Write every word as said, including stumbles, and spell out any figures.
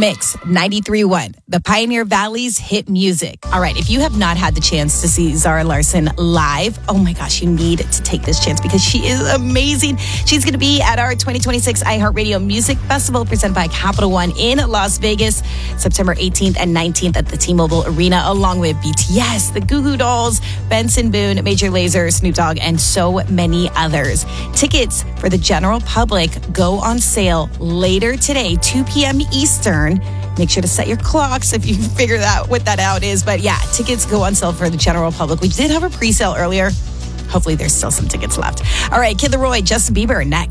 Mix ninety-three point one, the Pioneer Valley's hit music. All right, if you have not had the chance to see Zara Larsson live, oh my gosh, you need to take this chance because she is amazing. She's going to be at our twenty twenty-six iHeartRadio Music Festival presented by Capital One in Las Vegas, September eighteenth and nineteenth at the T-Mobile Arena, along with B T S, the Goo Goo Dolls, Benson Boone, Major Lazer, Snoop Dogg, and so many others. Tickets for the general public go on sale later today, two p.m. Eastern. Make sure to set your clocks if you figure that what that out is. But yeah, tickets go on sale for the general public. We did have a pre-sale earlier. Hopefully there's still some tickets left. All right, Kid Laroi, Justin Bieber next.